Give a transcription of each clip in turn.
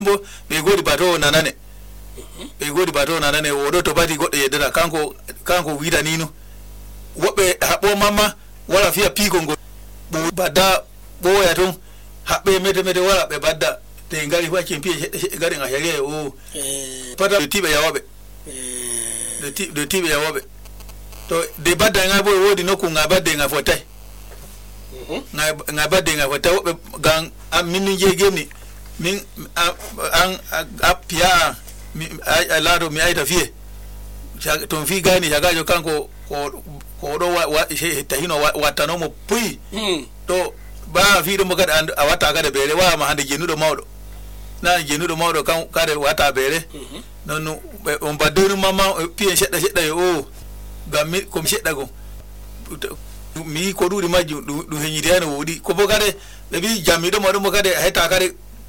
bo be godi bato nanane be godi bato nanane wodo to badi goddo yedda kanko wida nino wobe habo mamma wala fiya pigongo bo badda boya ton habbe mede wala be badda te ngari fa chempi gari nga hele o pata de tibe yawobe de tibe yawobe to de badda nga bo wodi no ku nga badde nga fotai nga badde nga fotai wobe gang amini jegemi min an apia alado mi aita fie ton fi gani jagajo kanko ko do wa tahino watano mo pui to ba fi do mo kada awata kada bere wa ma hande jenudo mawdo na jenudo mawdo kan kada wata bere non on badonu mama pien shedda yo gammi kom shedda go mi ko dudi majju du henyide no wodi ko bo kada be jamido mo kada heta kada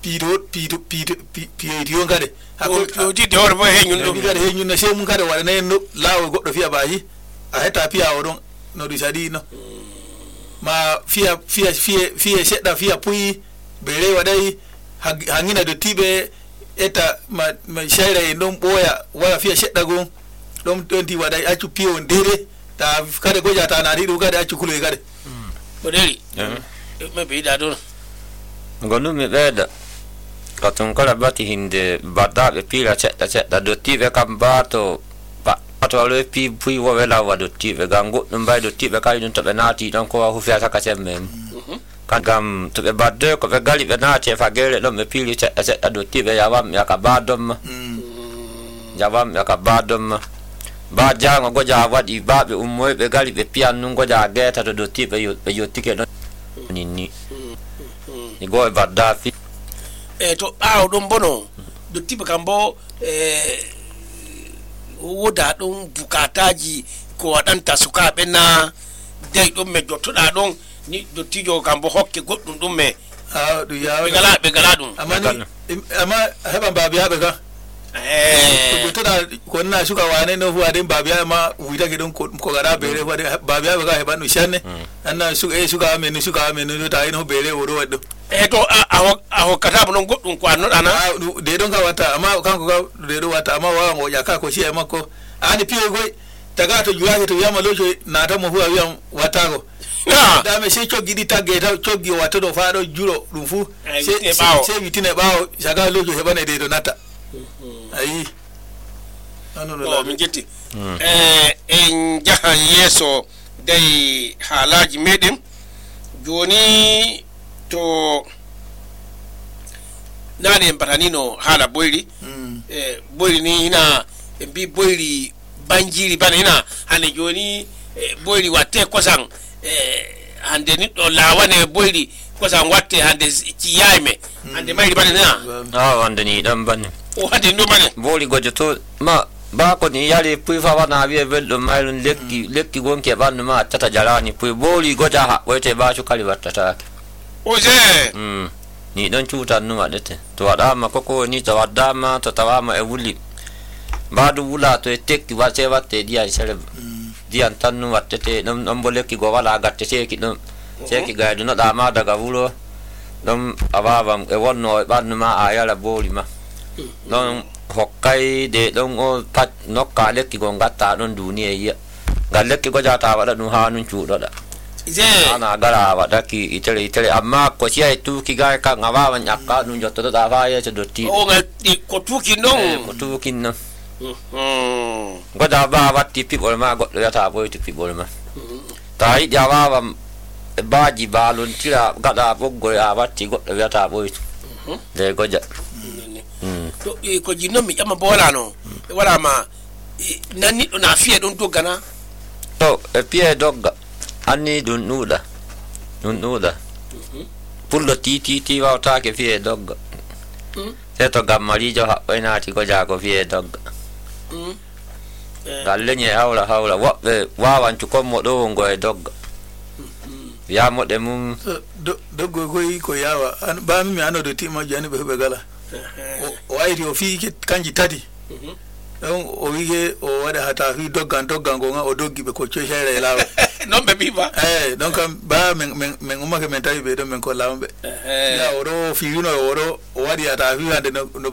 piido ngade o di dor bo henyun do ngade henyun na shemu ngade wala ne no lawo goddo fiya bayi a heta piya o don no di sadi no ma fiya shedda fiya puyi bere wadai hangina do tibe eta ma shaira e don boya wala fiya shedda go don ti wadai acu piyo ndere ta kade goja ta na ridu kade acu kulu kade boderi me be da do ngonu me beda katong kala bati hinde badda be pila cetta do tibe kambato pato le pi pui wo vela wa do tibe gango numbai do tibe kai dun to benati don ko hu fia saka chemme kan gam to be badde ko be gali benati fa gele do me pili cetta do tibe yawam yakabadom ba jango goja wadi babe ummoy be gali be piannu goja geta do tibe yo tike do nini ni go badda fi to aw dum bono do tiba kambo woda dum bukataji ko wadanta sukabe na dai dum me jottuda don ni do tijo kambo hokke goddum dum me du ya be gala dum amma heba babiya be ga jottuda ko na suka wane no huwa den babiya ma wida ke don ko gara bere babiya be ga heba no shanne anna suka amenu do ta ino bere woro waddo to aho katabu non goddum ko anno dana de don ka wata amma kanko ga de do wata amma wa mo yaka ko shi makko ani piyo goy taga to juwa to yama lojo na ta mo huwa yam wata go da me sai chogi di tagge ta chogi wata do fa do juro dum fu sai vitine bawo saga lojo he bane de do nata ayi no min jetti en jahan yeso dai halaji medem joni to nane mbatanino hala boyri boyri ni ina bi boyri banjiri bana ina hane joni boyri watte kosan hande ni do lawane boyri kosan watte hande ciyayme hande mayri bana ina hande ni dan bane o hande no bane boyri gojoto ma ba ko ni yali pui fa wana bi veldo mailun lekki gonke bannu ma tata jalani pui boyri goja ha wote ba su kali wattata oje ni don cuta numa dete to adama koko ni to adama to tawama e wuli badu wula to e tekki wate watte dia sele dia tannu watte non boleki go wala gatte seki dum seki gaidu no dama daga wulo dum awavam e wonno e bannu ma ayala boli ma don hokkai de don o pat nokka lekki go gatta don duniya ya galekki go jata wada dum hanun cuudo da ana gara wadaki itele amma ko sia itu kiga ka ngawa nyaka nun jotto da faya cedoti o ngati ko tuki non ko tuki no goda ba watti pibol ma goddo yata boy ti pibol ma tai jawa baji balun tira gada boggo ya watti goddo yata boy de goja to ko jinno mi jama bola no wala ma nani do na fiye don to gana to e pie dogga anni dun nuda pullo ti wa ta ke fie dog se to gamari jo ha wenati ko ja ko fie dog galle nye hawla wa wan tu ko mo do ngo e dog ya mo de mum dogo ko yawa ba mi ano do ti ma jani be gala o ayri o fi kanji tadi don o wige o wada hata fi doggan go nga o doggi be ko cesere lawa non be biba donc ba men umma ke men tawi be do men ko lawbe ya oro fi yuno oro o wadi hata fi hande no